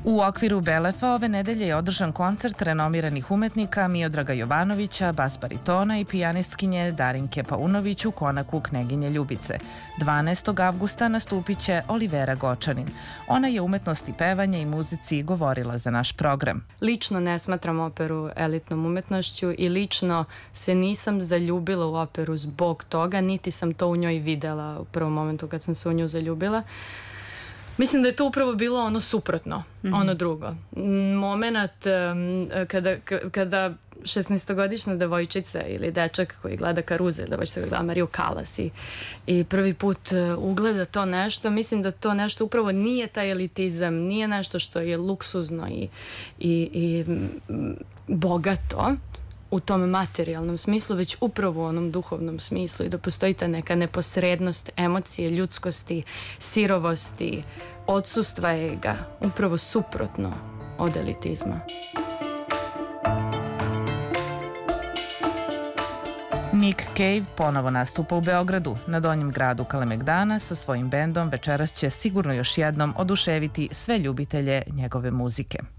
U okviru Belefa ove nedelje je održan koncert renomiranih umetnika Miodraga Jovanovića, bas baritona i pijanistkinje Darinke Paunović u konaku Kneginje Ljubice. 12. avgusta nastupit će Olivera Gočanin. Ona je umetnosti pevanja i muzici govorila za naš program. Lično ne smatram operu elitnom umetnošću i lično se nisam zaljubila u operu zbog toga, niti sam to u njoj videla u prvom momentu kad sam se u nju zaljubila. Mislim da je to upravo bilo ono suprotno, ono drugo. Moment kada 16-godišnja devojčica ili dečak koji gleda Karuzel, devojčica gleda Mariju Kalas i prvi put ugleda to nešto, mislim da to nešto upravo nije taj elitizam, nije nešto što je luksuzno i bogato u tom materijalnom smislu, već upravo u onom duhovnom smislu i da postoji ta neka neposrednost emocije, ljudskosti, sirovosti, odsustva ega, upravo suprotno od elitizma. Nick Cave ponovo nastupa u Beogradu. Na Donjem gradu Kalemegdana sa svojim bendom večeras će sigurno još jednom oduševiti sve ljubitelje njegove muzike.